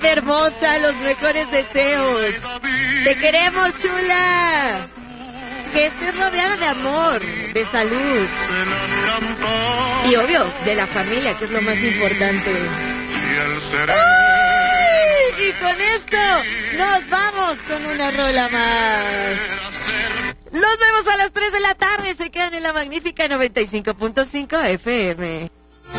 Hermosa, los mejores deseos. Te queremos, chula. Que estés rodeada de amor, de salud. Y obvio, de la familia, que es lo más importante. ¡Ay! Y con esto nos vamos con una rola más. Nos vemos a las 3 de la tarde. Se quedan en la magnífica 95.5 FM.